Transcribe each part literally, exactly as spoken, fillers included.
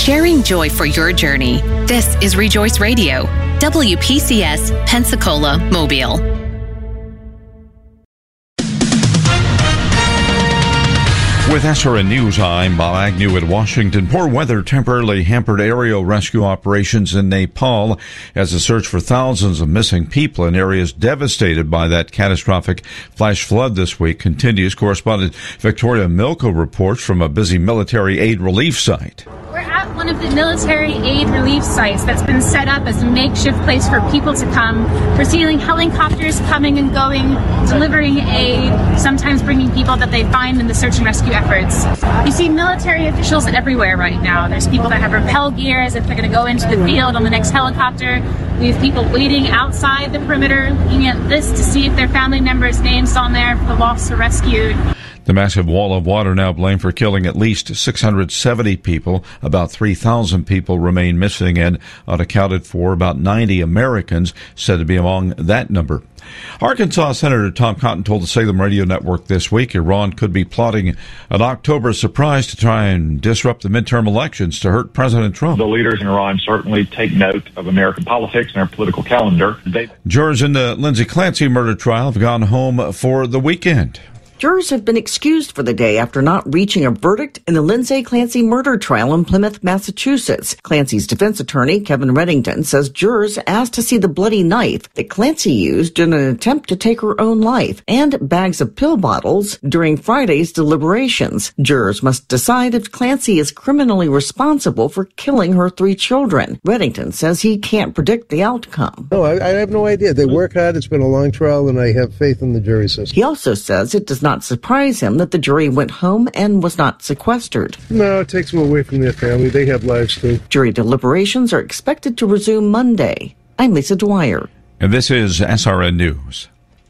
sharing joy for your journey. This is Rejoice Radio, W P C S, Pensacola, Mobile. With S R N News, I'm Bob Agnew in Washington. Poor weather temporarily hampered aerial rescue operations in Nepal as a search for thousands of missing people in areas devastated by that catastrophic flash flood this week continues. Correspondent Victoria Milko reports from a busy military aid relief site. We're at one of the military aid relief sites that's been set up as a makeshift place for people to come. We're seeing helicopters coming and going, delivering aid, sometimes bringing people that they find in the search and rescue efforts. You see military officials everywhere right now. There's people that have rappel gear as if they're going to go into the field on the next helicopter. We have people waiting outside the perimeter, looking at this to see if their family members' names on there for the lost or rescued. The massive wall of water now blamed for killing at least six hundred seventy people. About three thousand people remain missing, and unaccounted for, about ninety Americans said to be among that number. Arkansas Senator Tom Cotton told the Salem Radio Network this week Iran could be plotting an October surprise to try and disrupt the midterm elections to hurt President Trump. The leaders in Iran certainly take note of American politics and our political calendar. They- Jurors in the Lindsay Clancy murder trial have gone home for the weekend. Jurors have been excused for the day after not reaching a verdict in the Lindsay Clancy murder trial in Plymouth, Massachusetts. Clancy's defense attorney, Kevin Reddington, says jurors asked to see the bloody knife that Clancy used in an attempt to take her own life and bags of pill bottles during Friday's deliberations. Jurors must decide if Clancy is criminally responsible for killing her three children. Reddington says he can't predict the outcome. No, I, I have no idea. They work hard. It's been a long trial, and I have faith in the jury system. He also says it does not surprise him that the jury went home and was not sequestered. No, it takes them away from their family. They have lives too. Jury deliberations are expected to resume Monday. I'm Lisa Dwyer. And this is S R N News.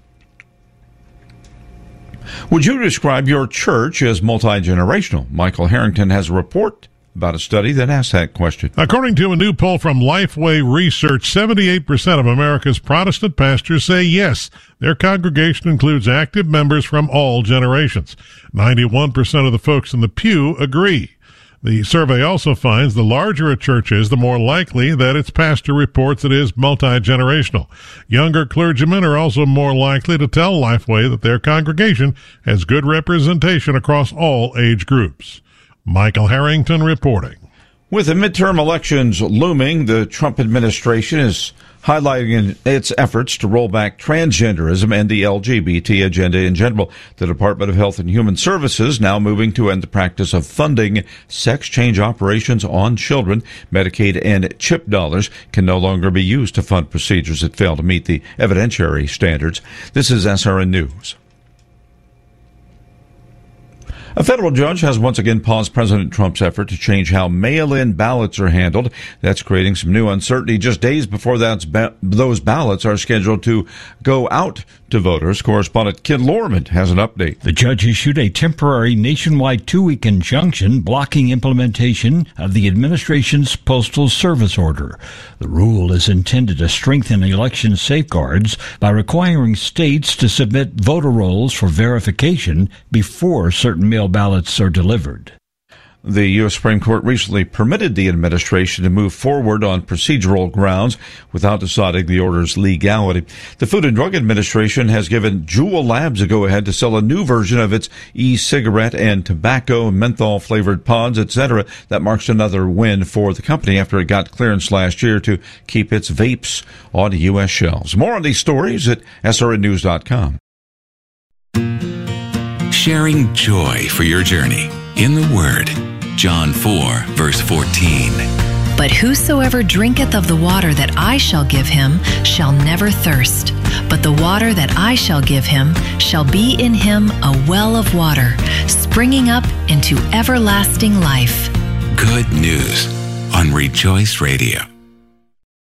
Would you describe your church as multi-generational? Michael Harrington has a report about a study that asked that question. According to a new poll from Lifeway Research, seventy-eight percent of America's Protestant pastors say yes, their congregation includes active members from all generations. ninety-one percent of the folks in the pew agree. The survey also finds the larger a church is, the more likely that its pastor reports it is multi-generational. Younger clergymen are also more likely to tell Lifeway that their congregation has good representation across all age groups. Michael Harrington reporting. With the midterm elections looming, the Trump administration is highlighting its efforts to roll back transgenderism and the L G B T agenda in general. The Department of Health and Human Services now moving to end the practice of funding sex change operations on children. Medicaid and CHIP dollars can no longer be used to fund procedures that fail to meet the evidentiary standards. This is S R N News. A federal judge has once again paused President Trump's effort to change how mail-in ballots are handled. That's creating some new uncertainty just days before that's ba- those ballots are scheduled to go out to voters. Correspondent Kid Lorman has an update. The judge issued a temporary nationwide two-week injunction blocking implementation of the administration's Postal Service order. The rule is intended to strengthen election safeguards by requiring states to submit voter rolls for verification before certain mail ballots are delivered. The U S Supreme Court recently permitted the administration to move forward on procedural grounds without deciding the order's legality. The Food and Drug Administration has given Juul Labs a go-ahead to sell a new version of its e-cigarette and tobacco, menthol-flavored pods, et cetera. That marks another win for the company after it got clearance last year to keep its vapes on U S shelves. More on these stories at S R N news dot com. Sharing joy for your journey in the Word. John four, verse fourteen. But whosoever drinketh of the water that I shall give him shall never thirst. But the water that I shall give him shall be in him a well of water, springing up into everlasting life. Good news on Rejoice Radio.